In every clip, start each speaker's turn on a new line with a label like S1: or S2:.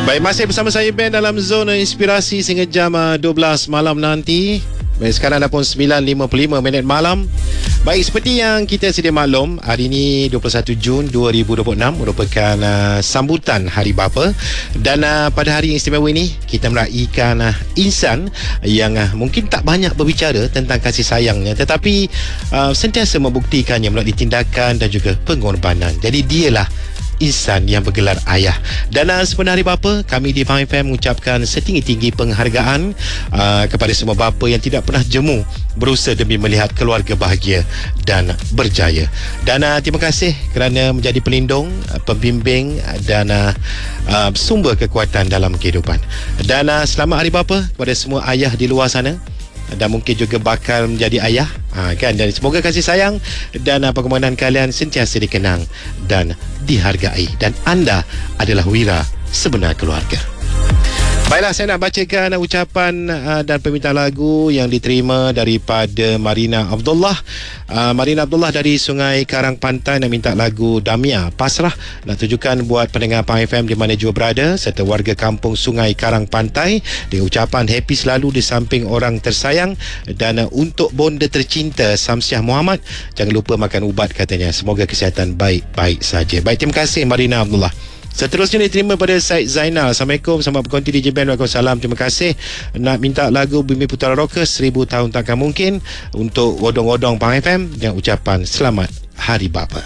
S1: Baik, masih bersama saya Ben dalam Zona Inspirasi sehingga jam 12 malam nanti. Baik, sekarang dah pun 9.55 minit malam. Baik, seperti yang kita sedia maklum, hari ini 21 Jun 2026 merupakan sambutan Hari Bapa. Dan pada hari yang istimewa ini, kita meraihkan insan yang mungkin tak banyak berbicara tentang kasih sayangnya, tetapi sentiasa membuktikannya melalui tindakan dan juga pengorbanan. Jadi dialah insan yang bergelar ayah. Dan sempena Hari Bapa, kami di Pang FM mengucapkan setinggi-tinggi penghargaan kepada semua bapa yang tidak pernah jemu berusaha demi melihat keluarga bahagia dan berjaya. Dan terima kasih kerana menjadi pelindung, pembimbing dan sumber kekuatan dalam kehidupan. Dan selamat Hari Bapa kepada semua ayah di luar sana dan mungkin juga bakal menjadi ayah, kan? Dan semoga kasih sayang dan perkembangan kalian sentiasa dikenang dan dihargai, dan anda adalah wira sebenar keluarga. Baiklah, saya nak bacakan ucapan dan permintaan lagu yang diterima daripada Marina Abdullah. Marina Abdullah dari Sungai Karang Pantai nak minta lagu Damia Pasrah, nak tujukan buat pendengar Pang FM di mana jua berada serta warga kampung Sungai Karang Pantai dengan ucapan happy selalu di samping orang tersayang. Dan untuk bonda tercinta Samsiah Muhammad, jangan lupa makan ubat katanya. Semoga kesihatan baik-baik saja. Baik, terima kasih Marina Abdullah. Seterusnya diterima pada Syed Zainal. Assalamualaikum, selamat berkonti DJ Ben. Waalaikumsalam, terima kasih. Nak minta lagu Bumi Putera Rockers 1000 tahun takkan mungkin untuk odong-odong Pang FM dengan ucapan selamat Hari Bapa.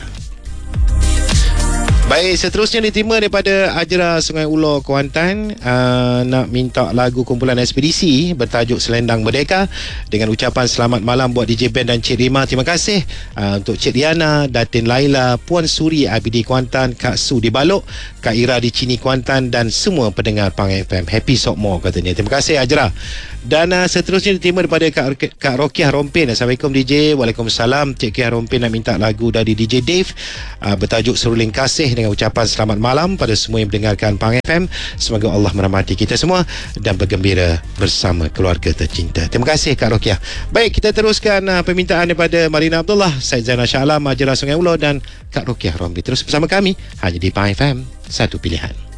S1: Baik, seterusnya diterima daripada Ajra Sungai Ulo, Kuantan. Nak minta lagu kumpulan ekspedisi bertajuk Selendang Merdeka dengan ucapan selamat malam buat DJ Ben dan Cik Rima. Terima kasih untuk Cik Riana, Datin Laila, Puan Suri IBD Kuantan, Kak Su di Balok, Kak Ira di Cini Kuantan dan semua pendengar Pang FM. Happy Sokmo katanya. Terima kasih Ajra. Dan seterusnya diterima daripada Kak Rokiah Rompin. Assalamualaikum DJ. Waalaikumsalam. Cik Rokiah Rompin nak minta lagu dari DJ Dave bertajuk Seruling Kasih dengan ucapan selamat malam pada semua yang mendengarkan Pang FM. Semoga Allah merahmati kita semua dan bergembira bersama keluarga tercinta. Terima kasih Kak Rokiah. Baik, kita teruskan permintaan daripada Marina Abdullah, Syed Zainal Shah Alam, Ajra Sungai Ulo dan Kak Rokiah Rompin. Terus bersama kami hanya di Pang FM, satu pilihan.